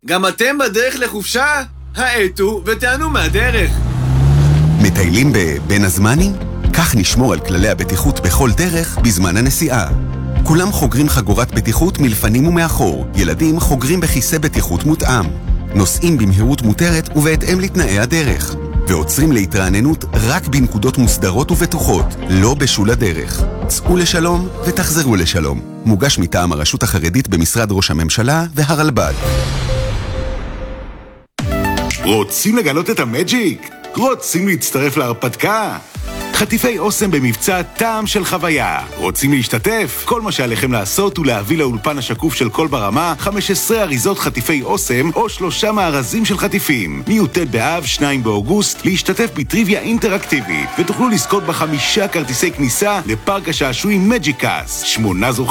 גם אתם בדרך לחופשה? האטו ותענו מהדרך. מטיילים בין הזמנים? כך נשמור על כללי הבטיחות בכל דרך בזמן הנסיעה. כולם חוגרים חגורת בטיחות מלפנים ומאחור. ילדים חוגרים בכיסא בטיחות מותאם. נוסעים במהירות מותרת ובהתאם לתנאי הדרך. ועוצרים להתרעננות רק בנקודות מוסדרות ובטוחות, לא בשול הדרך. צאו לשלום ותחזרו לשלום. מוגש מטעם הרשות החרדית במשרד ראש הממשלה והרלב"ד. רוצים לגלות את המג'יק? רוצים להצטרף להרפתקה? חטיפי אוסם במבצע טעם של חוויה. רוצים להשתתף? כל מה שעליכם לעשות הוא להביא לאולפן השקוף של כל ברמה 15 אריזות חטיפי אוסם או 3 מארזים של חטיפים. מי"ט באב, 2 באוגוסט, להשתתף בטריוויה אינטראקטיבית, ותוכלו לזכות ב5 כרטיסי כניסה לפארק השעשועים מג'יקס. 8